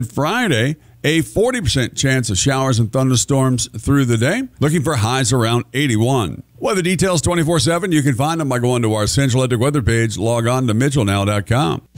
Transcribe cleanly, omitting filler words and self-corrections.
Friday, a 40% chance of showers and thunderstorms through the day. Looking for highs around 81. Weather details 24/7. You can find them by going to our Central Electric weather page. Log on to mitchellnow.com.